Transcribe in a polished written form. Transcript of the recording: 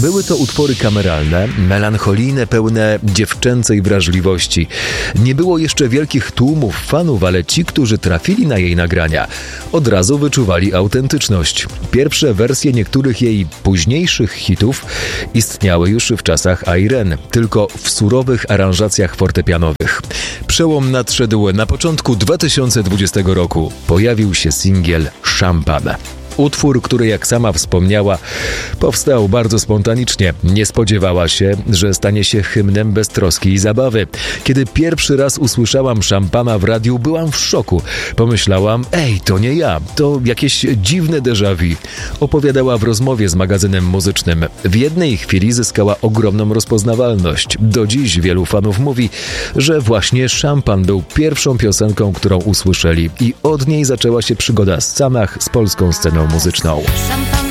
Były to utwory kameralne, melancholijne, pełne dziewczęcej wrażliwości. Nie było jeszcze wielkich tłumów fanów, ale ci, którzy trafili na jej nagrania, od razu wyczuwali autentyczność. Pierwsze wersje niektórych jej późniejszych hitów istniały już w czasach Irene, tylko w surowych aranżacjach fortepianowych. Przełom nadszedł na początku 2020 roku. Pojawił się singiel Szampan. Utwór, który, jak sama wspomniała, powstał bardzo spontanicznie. Nie spodziewała się, że stanie się hymnem beztroski i zabawy. Kiedy pierwszy raz usłyszałam Szampana w radiu, byłam w szoku. Pomyślałam, to nie ja, to jakieś dziwne déjà vu. Opowiadała w rozmowie z magazynem muzycznym. W jednej chwili zyskała ogromną rozpoznawalność. Do dziś wielu fanów mówi, że właśnie Szampan był pierwszą piosenką, którą usłyszeli i od niej zaczęła się przygoda z Sanach z polską sceną muzyczną. Szampan